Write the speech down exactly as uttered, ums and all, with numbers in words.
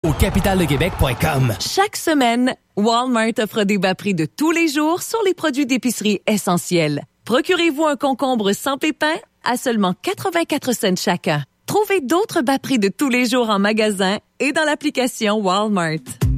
au capital de québec point com. Chaque semaine, Walmart offre des bas prix de tous les jours sur les produits d'épicerie essentiels. Procurez-vous un concombre sans pépins à seulement quatre-vingt-quatre cents chacun. Trouvez d'autres bas prix de tous les jours en magasin et dans l'application Walmart.